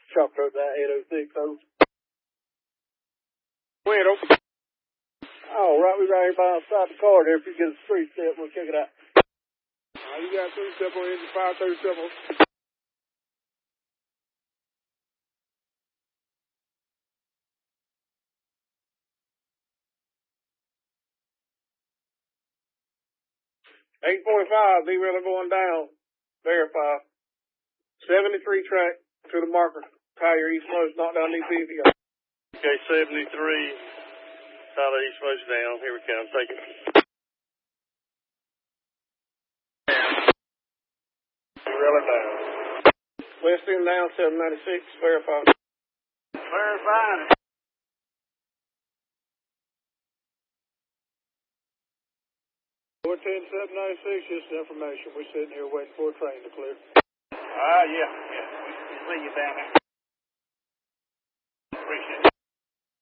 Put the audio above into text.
Chopped up that 806 over. Wait, open. Oh, right, we right here by outside the car there. If you get a 3-step, we'll check it out. You got 3-step on engine 537. $8.5, D-Railer going down. Verify. 73 track to the marker. Tire East Most, knock down DPV. Okay, 73. Tyler East Most down. Here we come. Take it. D-Railer down. West end down, 796. Verify. Verifying it. 410-796, just information. We're sitting here waiting for a train to clear. Yeah. We see you down there.